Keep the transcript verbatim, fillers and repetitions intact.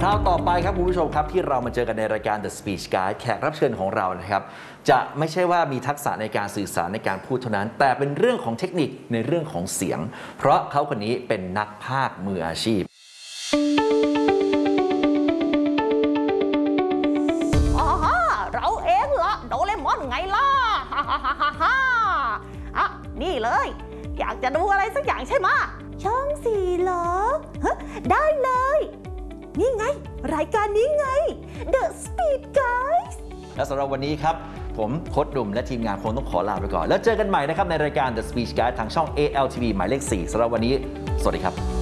คราวต่อไปครับคุณผู้ชมครับที่เรามาเจอกันในรายการ The Speech Guide แขกรับเชิญของเรานะครับจะไม่ใช่ว่ามีทักษะในการสื่อสารในการพูดเท่านั้นแต่เป็นเรื่องของเทคนิคในเรื่องของเสียงเพราะเขาคนนี้เป็นนักพากย์มืออาชีพอ๋อเราเองละโดเรมอนไงล่ะฮ่าฮ่าฮ่าฮ่าฮ่าอ่ะนี่เลยอยากจะดูอะไรสักอย่างใช่ไหมช่องสี่เหรอฮะได้เลยนี่ไงรายการนี้ไง The Speed Guys และสำหรับวันนี้ครับผมโค้ชหนุ่มและทีมงานคงต้องขอลาไปก่อนแล้วเจอกันใหม่นะครับในรายการ The Speech Guide ทางช่อง เอ แอล ที วี หมายเลขสี่สำหรับวันนี้สวัสดีครับ